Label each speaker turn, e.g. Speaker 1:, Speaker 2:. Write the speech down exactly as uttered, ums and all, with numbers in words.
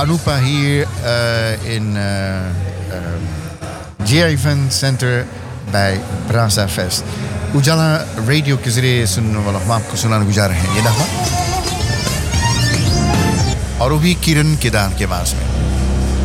Speaker 1: Anupa hier uh, in uh, uh, J I Event Center bij Brasa Fest. Ujala radio के जरिए सुनने वाला हम आपको सुनाने गुजार रहे हैं ये नगमा और वो भी किरण केदार के आवाज में